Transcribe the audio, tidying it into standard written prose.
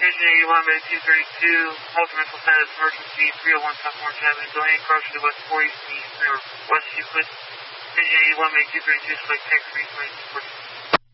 Engine 81 by 232, ultimate status emergency 301 South Orange Avenue, delaying approach to West 40 East or West Euclid. Engine 81 by 232, select text 3 20